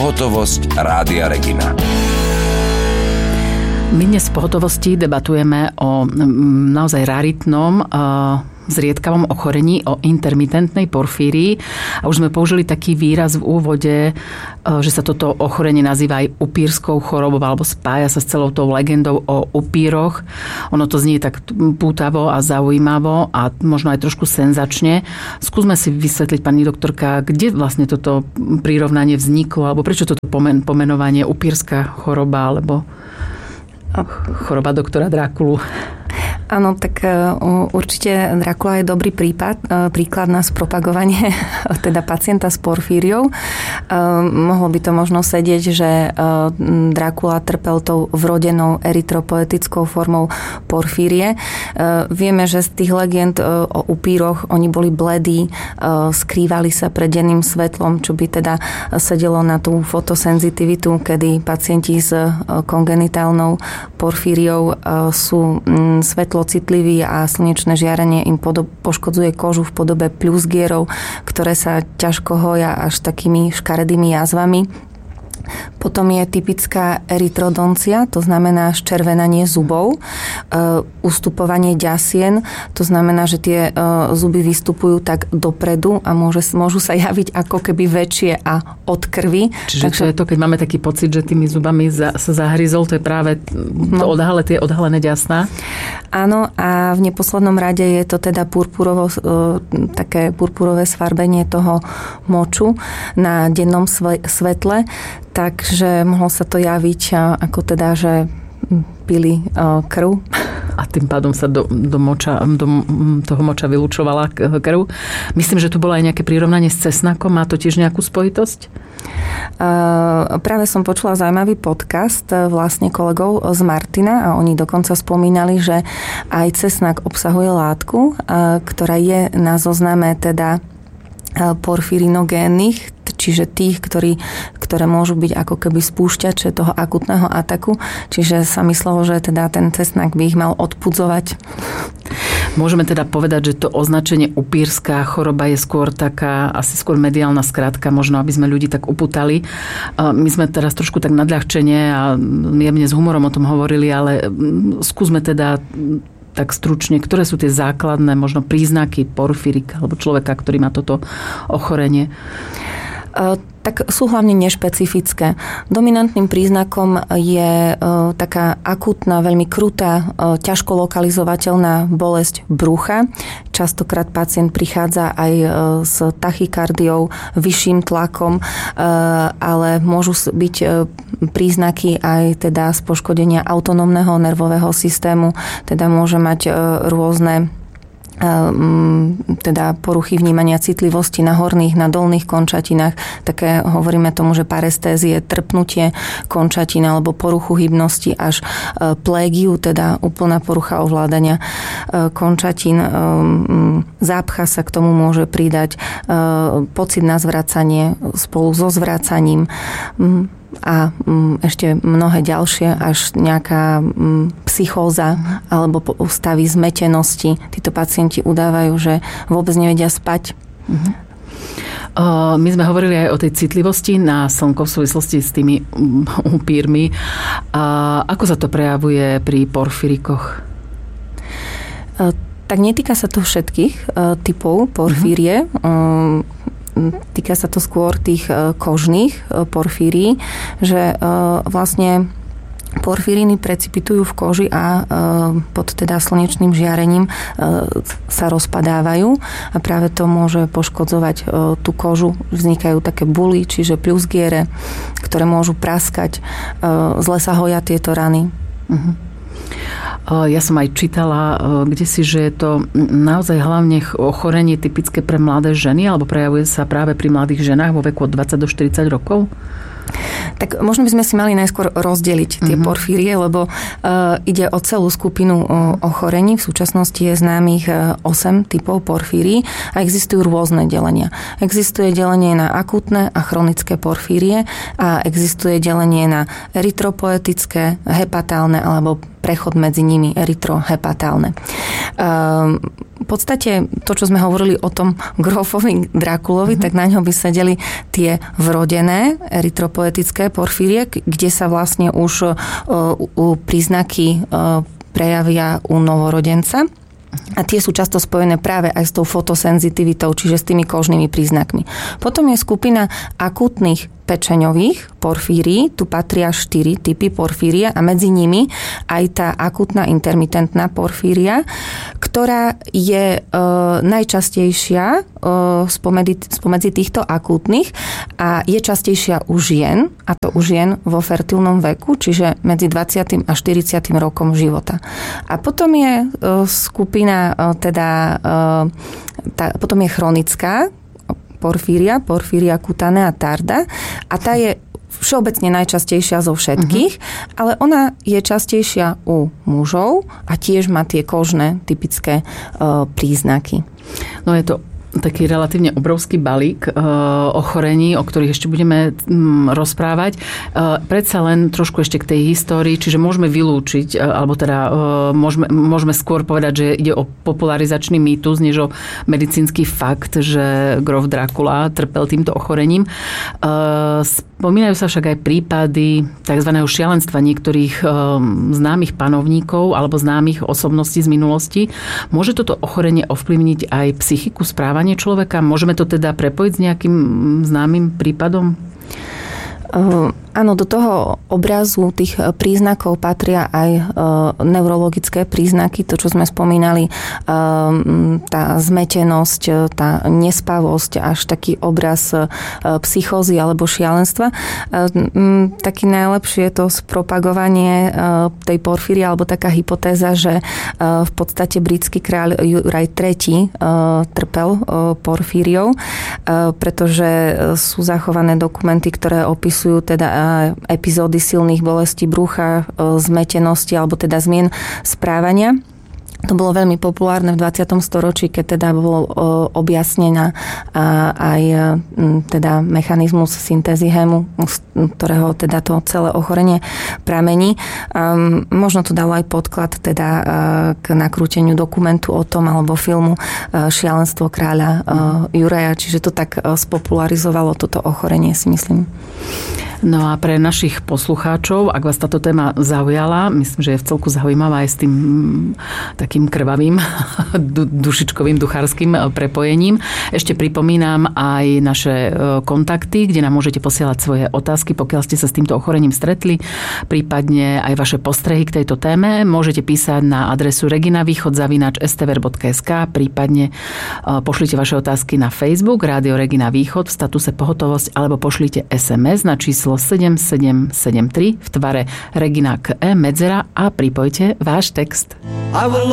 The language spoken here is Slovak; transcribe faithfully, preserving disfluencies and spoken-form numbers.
Pohotovosť Rádia Regina. My dnes v Pohotovosti debatujeme o naozaj raritnom zriedkavom ochorení, o intermitentnej porfírii. A už sme použili taký výraz v úvode, že sa toto ochorenie nazýva aj upírskou chorobou alebo spája sa s celou tou legendou o upíroch. Ono to znie tak pútavo a zaujímavo a možno aj trošku senzačne. Skúsme si vysvetliť, pani doktorka, kde vlastne toto prirovnanie vzniklo alebo prečo toto pomen- pomenovanie upírska choroba alebo choroba doktora Drákulu. Áno, tak určite Drákula je dobrý prípad, príklad na spropagovanie teda pacienta s porfíriou. Mohlo by to možno sedieť, že Drákula trpel tou vrodenou erytropoetickou formou porfírie. Vieme, že z tých legend o upíroch oni boli bledí, skrývali sa pred denným svetlom, čo by teda sedelo na tú fotosenzitivitu, kedy pacienti s kongenitálnou porfíriou sú svetlo citliví a slnečné žiarenie im podob, poškodzuje kožu v podobe pľuzgierov, ktoré sa ťažko hoja až takými škaredými jazvami. Potom je typická erytrodoncia, to znamená ščervenanie zubov, ustupovanie ďasien, to znamená, že tie zuby vystupujú tak dopredu a môže, môžu sa javiť ako keby väčšie a od krvi. Čiže Takže, to je to, keď máme taký pocit, že tými zubami za, sa zahryzol, to je práve to odhale, tie odhalené ďasná? Áno, a v neposlednom rade je to teda purpurovo, také purpurové sfarbenie toho moču na dennom svetle. Takže mohlo sa to javiť ako teda, že pili krv. A tým pádom sa do, do, moča, do toho moča vylúčovala krv. Myslím, že tu bolo aj nejaké prirovnanie s cesnakom. Má to tiež nejakú spojitosť? Uh, práve som počula zaujímavý podcast vlastne kolegov z Martina a oni dokonca spomínali, že aj cesnak obsahuje látku, uh, ktorá je na zozname teda porfirinogénnych, čiže tých, ktorí, ktoré môžu byť ako keby spúšťače toho akutného ataku. Čiže sa myslelo, že teda ten cesnak by ich mal odpudzovať. Môžeme teda povedať, že to označenie upírska choroba je skôr taká, asi skôr mediálna skratka, možno aby sme ľudí tak upútali. My sme teraz trošku tak nadľahčene a jemne s humorom o tom hovorili, ale skúsme teda tak stručne, ktoré sú tie základné možno príznaky porfírika alebo človeka, ktorý má toto ochorenie? Tak sú hlavne nešpecifické. Dominantným príznakom je taká akútna, veľmi krutá, ťažko lokalizovateľná bolesť brucha. Častokrát pacient prichádza aj s tachykardiou, vyšším tlakom, ale môžu byť príznaky aj teda z poškodenia autonómneho nervového systému, teda môže mať rôzne teda poruchy vnímania citlivosti na horných, na dolných končatinách. Také hovoríme tomu, že parestézie, trpnutie končatín alebo poruchu hybnosti až plégiu, teda úplná porucha ovládania končatín. Zápcha sa k tomu môže pridať, pocit na zvracanie spolu so zvracaním a ešte mnohé ďalšie, až nejaká psychóza alebo stavy zmetenosti. Títo pacienti udávajú, že vôbec nevedia spať. Mhm. My sme hovorili aj o tej citlivosti na slnko v súvislosti s tými upírmi. Ako sa to prejavuje pri porfírikoch? Tak netýka sa to všetkých typov porfírie. Mhm. Týka sa to skôr tých kožných porfírií, že vlastne porfíríny precipitujú v koži a pod teda slnečným žiarením sa rozpadávajú a práve to môže poškodzovať tú kožu. Vznikajú také buly, čiže pľuzgiere, ktoré môžu praskať. Zle sa hoja tieto rany. Uh-huh. Ja som aj čítala kdesi, že je to naozaj hlavne ochorenie typické pre mladé ženy, alebo prejavuje sa práve pri mladých ženách vo veku od dvadsať do štyridsať rokov? Tak možno by sme si mali najskôr rozdeliť tie mm-hmm. porfírie, lebo uh, ide o celú skupinu uh, ochorení. V súčasnosti je známych uh, osem typov porfírií a existujú rôzne delenia. Existuje delenie na akútne a chronické porfírie a existuje delenie na erytropoetické, hepatálne alebo prechod medzi nimi erytrohepatálne. Uh, podstate to, čo sme hovorili o tom Grofovi Drakulovi, mm-hmm. tak na ňo by sedeli tie vrodené erytropoetické porfírie, kde sa vlastne už uh, príznaky uh, prejavia u novorodenca. A tie sú často spojené práve aj s tou fotosenzitivitou, čiže s tými kožnými príznakmi. Potom je skupina akútnych pečeňových porfírií, tu patria štyri typy porfíria a medzi nimi aj tá akútna intermitentná porfíria, ktorá je e, najčastejšia e, spomedzi, spomedzi týchto akútnych a je častejšia u žien, a to u žien vo fertilnom veku, čiže medzi dvadsiatym a štyridsiatym rokom života. A potom je e, skupina, e, teda e, tá, potom je chronická porfíria, porfíria cutanea tarda a tá je všeobecne najčastejšia zo všetkých, mm-hmm. ale ona je častejšia u mužov a tiež má tie kožné typické uh, príznaky. No je to taký relatívne obrovský balík e, ochorení, o ktorých ešte budeme m, rozprávať. E, predsa len trošku ešte k tej histórii, čiže môžeme vylúčiť, e, alebo teda e, môžeme, môžeme skôr povedať, že ide o popularizačný mýtus, než o medicínsky fakt, že grof Dracula trpel týmto ochorením. E, spomínajú sa však aj prípady tzv. Šialenstva niektorých e, známych panovníkov alebo známych osobností z minulosti. Môže toto ochorenie ovplyvniť aj psychiku správania človeka? Môžeme to teda prepojiť s nejakým známym prípadom? Uh, áno, do toho obrazu tých príznakov patria aj uh, neurologické príznaky, to, čo sme spomínali, uh, tá zmetenosť, tá nespavosť, až taký obraz uh, psychózy alebo šialenstva. Uh, um, taký najlepšie je to spropagovanie uh, tej porfírie, alebo taká hypotéza, že uh, v podstate britský kráľ Juraj tretí. Uh, trpel uh, porfíriou, uh, pretože sú zachované dokumenty, ktoré opisujú sú teda epizódy silných bolestí brucha, zmetenosti alebo teda zmien správania. To bolo veľmi populárne v dvadsiatom storočí, keď teda bolo objasnená aj teda mechanizmus syntézy hému, z ktorého teda to celé ochorenie pramení. Možno to dalo aj podklad teda k nakrúteniu dokumentu o tom alebo filmu Šialenstvo kráľa Juraja, čiže to tak spopularizovalo toto ochorenie, si myslím. No a pre našich poslucháčov, ak vás táto téma zaujala, myslím, že je v celku zaujímavá aj s tým takým krvavým, dušičkovým, duchárskym prepojením. Ešte pripomínam aj naše kontakty, kde nám môžete posielať svoje otázky, pokiaľ ste sa s týmto ochorením stretli, prípadne aj vaše postrehy k tejto téme. Môžete písať na adresu reginavýchod zavináč es té vé er bodka es ká, prípadne pošlite vaše otázky na Facebook Rádio Regina Východ v statuse pohotovosť alebo pošlite es em es na číslo sedem sedem sedem tri v tvare Regina K E medzera a pripojte váš text.